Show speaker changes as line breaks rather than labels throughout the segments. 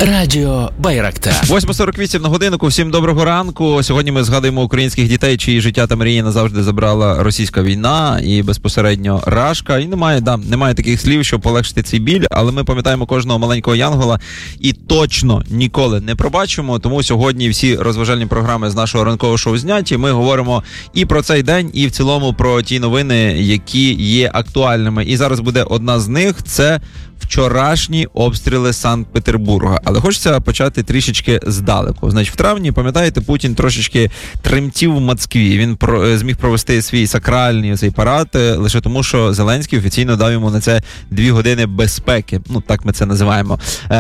Радіо Байрактар.
8:48 на годинку. Всім доброго ранку. Сьогодні ми згадуємо українських дітей, чиї життя та мрії назавжди забрала російська війна і безпосередньо Рашка. І немає таких слів, щоб полегшити цей біль, але ми пам'ятаємо кожного маленького янгола і точно ніколи не пробачимо. Тому сьогодні всі розважальні програми з нашого ранкового шоу зняті. Ми говоримо і про цей день, і в цілому про ті новини, які є актуальними. І зараз буде одна з них – це вчорашні обстріли Санкт-Петербурга. Але хочеться почати трішечки здалеку. Значить, в травні, пам'ятаєте, Путін трошечки тремтів в Москві. Він зміг провести свій сакральний цей парад лише тому, що Зеленський офіційно дав йому на це 2 години безпеки. Ну, так ми це називаємо.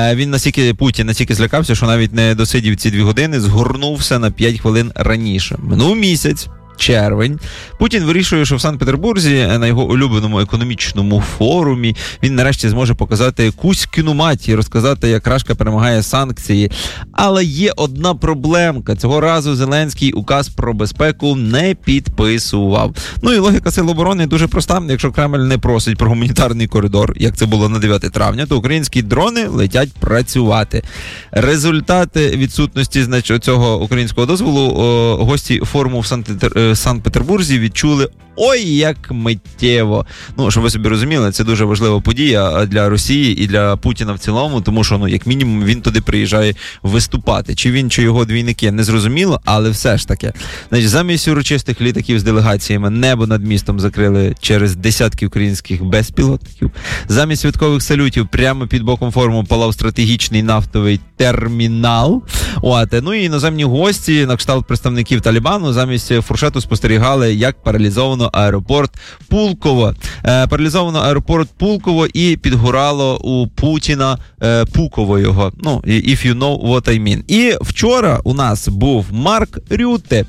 Путін настільки злякався, що навіть не досидів ці 2 години, згорнувся на 5 хвилин раніше. Минув місяць. Червень. Путін вирішує, що в Санкт-Петербурзі на його улюбленому економічному форумі він нарешті зможе показати Кузькину мать і розказати, як Рашка перемагає санкції. Але є одна проблемка. Цього разу Зеленський указ про безпеку не підписував. Ну і логіка Сил оборони дуже проста. Якщо Кремль не просить про гуманітарний коридор, як це було на 9 травня, то українські дрони летять працювати. Результати відсутності цього українського дозволу гості форуму в Санкт-Петербурзі відчули ой як миттєво. Ну, щоб ви собі розуміли, це дуже важлива подія для Росії і для Путіна в цілому, тому що, як мінімум, він туди приїжджає виступати. Чи він, чи його двійники, не зрозуміло, але все ж таки. Значить, замість урочистих літаків з делегаціями небо над містом закрили через десятки українських безпілотників. Замість святкових салютів прямо під боком форуму палав стратегічний нафтовий термінал. Ну і іноземні гості, на кшталт представників Талібану, замість фуршету спостерігали, як паралізовано аеропорт Пулково. Аеропорт Пулково і підгорало у Путіна Пуково його. If you know what I mean. І вчора у нас був Марк Рютте,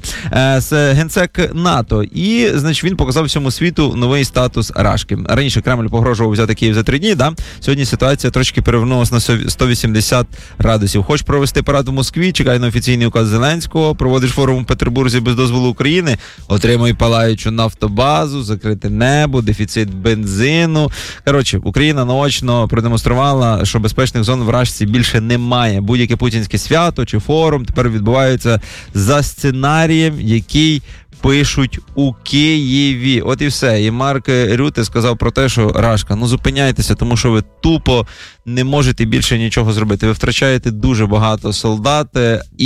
генсек НАТО. І, значить, він показав всьому світу новий статус Рашки. Раніше Кремль погрожував взяти Київ за 3 дні, да? Сьогодні ситуація трошки перевернулася на 180 градусів. Хочеш провести парад в Москві, чекай на офіційний указ Зеленського, проводиш форум в Петербурзі без дозволу України, отримуй палаючу нафтобазу, закрите небо, дефіцит бензину. Коротше, Україна наочно продемонструвала, що безпечних зон в Рашці більше немає. Будь-яке путінське свято чи форум тепер відбувається за сценарієм, який пишуть у Києві. От і все. І Марк Рютте сказав про те, що Рашка, зупиняйтеся, тому що ви тупо не можете більше нічого зробити. Ви втрачаєте дуже багато солдат.